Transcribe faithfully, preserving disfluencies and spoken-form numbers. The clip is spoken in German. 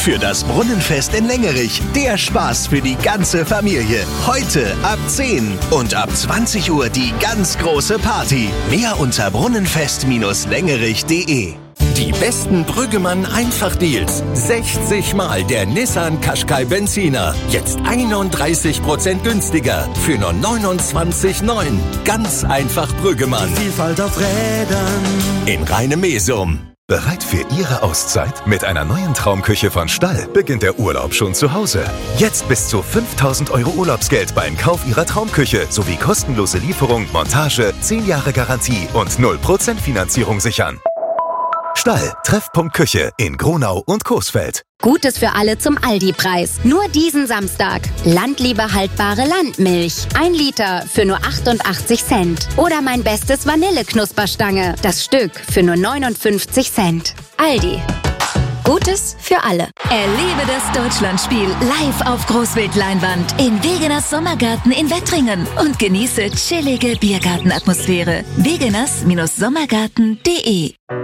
für das Brunnenfest in Längerich. Der Spaß für die ganze Familie. Heute ab zehn und ab zwanzig Uhr die ganz große Party. Mehr unter brunnenfest Bindestrich längerich punkt de. Die besten Brüggemann-Einfach-Deals. sechzig Mal der Nissan Qashqai Benziner. Jetzt einunddreißig Prozent günstiger. Für nur neunundzwanzig neun. Ganz einfach Brüggemann. Vielfalt auf Rädern. In Rheine-Mesum. Bereit für Ihre Auszeit? Mit einer neuen Traumküche von Stall beginnt der Urlaub schon zu Hause. Jetzt bis zu fünftausend Euro Urlaubsgeld beim Kauf Ihrer Traumküche sowie kostenlose Lieferung, Montage, zehn Jahre Garantie und null Prozent Finanzierung sichern. Stall, Treffpunkt Küche in Gronau und Coesfeld. Gutes für alle zum Aldi-Preis. Nur diesen Samstag. Landliebe haltbare Landmilch. Ein Liter für nur achtundachtzig Cent. Oder mein bestes Vanilleknusperstange. Das Stück für nur neunundfünfzig Cent. Aldi. Gutes für alle. Erlebe das Deutschlandspiel live auf Großbildleinwand in Wegeners Sommergarten in Wettringen und genieße chillige Biergartenatmosphäre. wegeners Sommergarten punkt de